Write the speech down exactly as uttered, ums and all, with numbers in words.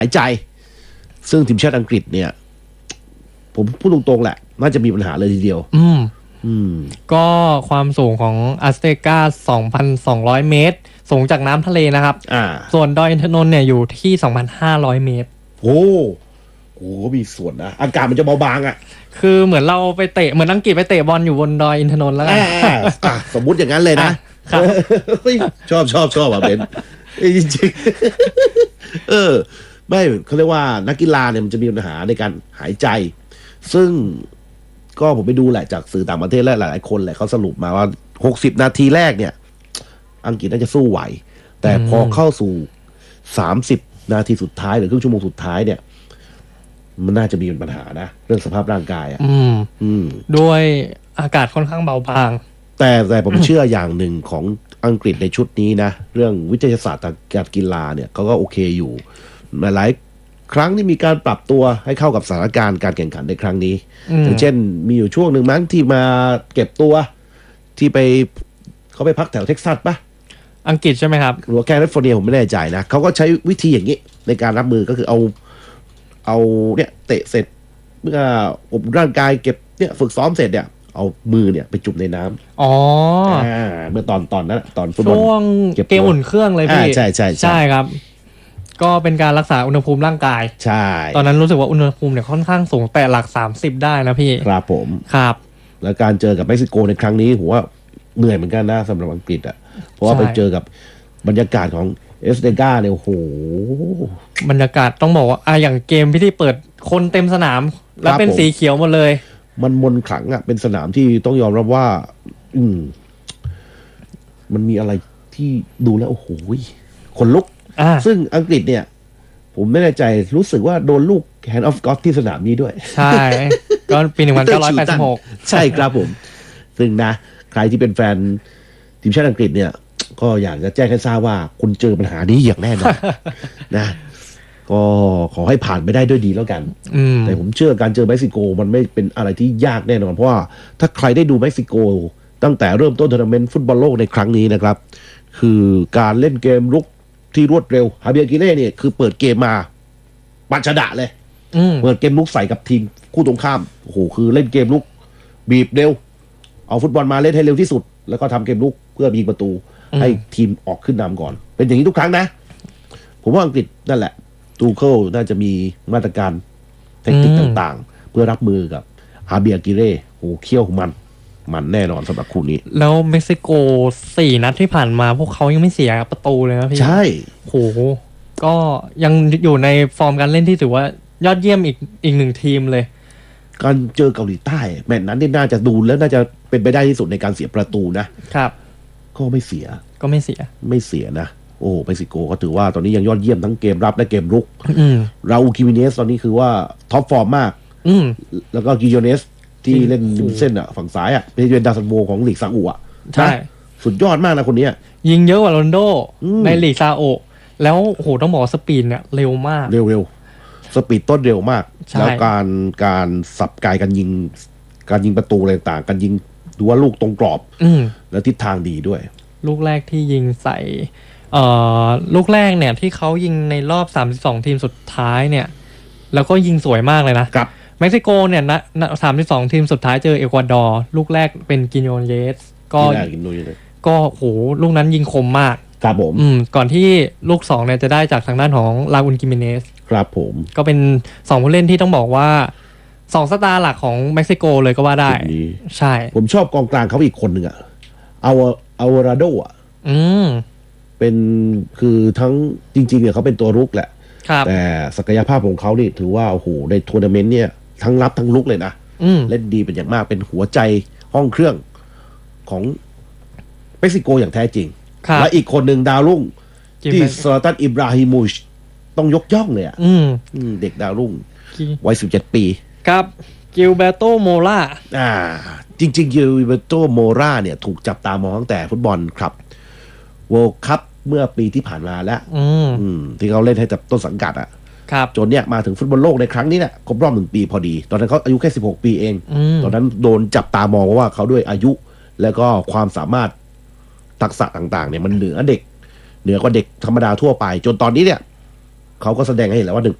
หายใจซึ่งทีมชาติอังกฤษเนี่ยผมพูดตรงๆแหละน่าจะมีปัญหาเลยทีเดียวอืมอืมก็ความสูงของอัสเตกา สองพันสองร้อย เมตรสูงจากน้ำทะเลนะครับอ่าส่วนดอยอินทนนท์เนี่ยอยู่ที่ สองพันห้าร้อย เมตรโอ้โหมีส่วนนะอากาศมันจะเบาบางอ่ะคือเหมือนเราไปเตะเหมือนอังกฤษไปเตะบอลอยู่บนดอยอินทนนท์แล้วกันสมมุติอย่างนั้นเลยนะครับชอบชอบชอบอ่ะเบนจริงๆเออไม่เขาเรียกว่านักกีฬาเนี่ยมันจะมีปัญหาในการหายใจซึ่งก็ผมไปดูแหละจากสื่อต่างประเทศและหลายๆคนแหละเขาสรุปมาว่าหกสิบนาทีแรกเนี่ยอังกฤษน่าจะสู้ไหวแต่พอเข้าสู่สามสิบนาทีสุดท้ายหรือครึ่งชั่วโมงสุดท้ายเนี่ยมันน่าจะมีปัญหานะเรื่องสภาพร่างกายอ่ะอืมอืมด้วยอากาศค่อนข้างเบาบางแต่แต่ผมเชื่ออย่างหนึ่งของอังกฤษในชุดนี้นะเรื่องวิทยาศาสตร์การกีฬาเนี่ยเขาก็โอเคอยู่หลายครั้งที่มีการปรับตัวให้เข้ากับสถานการณ์การแข่งขันในครั้งนี้อย่างเช่นมีอยู่ช่วงหนึ่งมั้งที่มาเก็บตัวที่ไปเขาไปพักแถวเท็กซัสปะอังกฤษใช่ไหมครับหรือว่าแคลิฟอร์เนียผมไม่แน่ใจนะเขาก็ใช้วิธีอย่างนี้ในการรับมือก็คือเอาเอาเนี่ยเตะเสร็จเมื่ออบร่างกายเก็บเนี่ยฝึกซ้อมเสร็จเนี่ยเอามือเนี่ยไปจุ่มในน้ำอ๋อเมื่อตอนตอนนั้นตอนฟุตบอลช่วงเกมอุ่นเครื่องเลยพี่ใช่ใช่ใช่ครับก็เป็นการรักษาอุณหภูมิร่างกายใช่ตอนนั้นรู้สึกว่าอุณหภูมิเนี่ยค่อนข้างสูงแต่หลักสามสิบได้นะพี่ครับผมครับแล้วการเจอกับเม็กซิโกในครั้งนี้ผมว่าเหนื่อยเหมือนกันนะสำหรับอังกฤษอ่ะเพราะว่าไปเจอกับบรรยากาศของเอสเตกาเนี่ยโอ้โหบรรยากาศต้องบอกว่าอ่ะอย่างเกมที่เปิดคนเต็มสนามแล้วเป็นสีเขียวหมดเลยมันมนขลังอ่ะเป็นสนามที่ต้องยอมรับว่าอืมมันมีอะไรที่ดูแล้วโอ้โหขนลุกซึ่งอังกฤษเนี่ยผมไม่แน่ใจรู้สึกว่าโดนลูก Hand of God ที่สนามนี้ด้วยใช่ก็ปีหนึ่งพันเก้าร้อยแปดสิบหกใช่ครับผมซึ่งนะใครที่เป็นแฟนทีมชาติอังกฤษเนี่ยก็อยากจะแจ้งให้ทราบว่าคุณเจอปัญหานี้อย่างแน่นอนนะก็ขอให้ผ่านไปได้ด้วยดีแล้วกันแต่ผมเชื่อการเจอเม็กซิโกมันไม่เป็นอะไรที่ยากแน่นอนเพราะว่าถ้าใครได้ดูเม็กซิโกตั้งแต่เริ่มต้นทัวร์นาเมนต์ฟุตบอลโลกในครั้งนี้นะครับคือการเล่นเกมรุกที่รวดเร็วฮาเบียร์กิเล่เนี่ยคือเปิดเกมมาปัจฉดะเลยเปิดเกมลุกใส่กับทีมคู่ตรงข้ามโอ้โหคือเล่นเกมลุกบีบเร็วเอาฟุตบอลมาเล่นให้เร็วที่สุดแล้วก็ทำเกมลุกเพื่อยิงประตูให้ทีมออกขึ้นนำก่อนเป็นอย่างนี้ทุกครั้งนะผมว่าอังกฤษนั่นแหละตูเคิลน่าจะมีมาตรการเทคนิคต่างๆเพื่อรับมือกับฮาเบียร์กิเล่โอ้เขี้ยวมันมันแน่นอนสำหรับคู่นี้แล้วเม็กซิโกสี่นัดที่ผ่านมาพวกเขายังไม่เสียประตูเลยนะพี่ใช่โหก็ยังอยู่ในฟอร์มการเล่นที่ถือว่ายอดเยี่ยมอีกอีกหนึ่งทีมเลยการเจอเกาหลีใต้แมตช์นั้นนี่น่าจะดูแล้วน่าจะเป็นไปได้ที่สุดในการเสียประตูนะครับก็ไม่เสียก็ไม่เสียไม่เสียนะโอ้เม็กซิโกก็ถือว่าตอนนี้ยังยอดเยี่ยมทั้งเกมรับและเกมรุก ราอูคิมิเนสตอนนี้คือว่าท็อปฟอร์มมากแล้วก็กิโยเนสที่เล่นริมเส้นอ่ะฝั่งซ้ายอ่ะเป็นดาวซันโวของลีกซาอุอ่ะใช่สุดยอดมากนะคนนี้ยิงเยอะกว่าโรนลโดในลีกซาอุแล้วโอ้โหต้องบอกสปีดเนี่ยเร็วมากเร็วๆสปีดต้นเร็วมากแล้วการการสับกายการยิงการยิงประตูอะไรต่างการยิงดูว่าลูกตรงกรอบแล้วทิศทางดีด้วยลูกแรกที่ยิงใส่เอ่อลูกแรกเนี่ยที่เขายิงในรอบสามสิบสองทีมสุดท้ายเนี่ยแล้วก็ยิงสวยมากเลยนะครับเม็กซิโกเนี่ยนะสามสิบสองทีมสุดท้ายเจอเอกวาดอร์ลูกแรกเป็นกิโยเนสก็ก็โหลูกนั้นยิงคมมากครับผมอืมก่อนที่ลูกสองเนี่ยจะได้จากทางด้านของลาอุนกิเมเนสครับผมก็เป็นสองผู้เล่นที่ต้องบอกว่าสองสตาร์หลักของเม็กซิโกเลยก็ว่าได้ใช่ผมชอบกองกลางเขาอีกคนหนึ่งอะเอาเอาราโดอะอืมเป็นคือทั้งจริงๆเนี่ยเขาเป็นตัวรุกแหละแต่ศักยภาพของเขานี่ถือว่าโอ้โหในทัวร์นาเมนต์เนี่ยทั้งรับทั้งลุกเลยนะเล่นดีเป็นอย่างมากเป็นหัวใจห้องเครื่องของเม็กซิโกอย่างแท้จริงและอีกคนหนึ่งดาวรุ่งที่ซาลาตันอิบราฮิมูชต้องยกย่องเลยอ่ะเด็กดาวรุ่งวัยสิบเจ็ดปีครับกิลเบโตโมราอ่าจริงๆกิลเบโตโมราเนี่ยถูกจับตามองตั้งแต่ฟุตบอลครับเวิลด์คัพเมื่อปีที่ผ่านมาแล้วที่เขาเล่นให้กับต้นสังกัดอ่ะจนเนี่ยมาถึงฟุตบอลโลกในครั้งนี้เนี่ยครบรอบหนึ่งปีพอดีตอนนั้นเขาอายุแค่สิบหกปีเองตอนนั้นโดนจับตามองว่าเขาด้วยอายุแล้วก็ความสามารถทักษะต่างๆเนี่ยมันเหนือเด็กเหนือกว่าเด็กธรรมดาทั่วไปจนตอนนี้เนี่ยเขาก็แสดงให้เห็นแล้วว่าหนึ่ง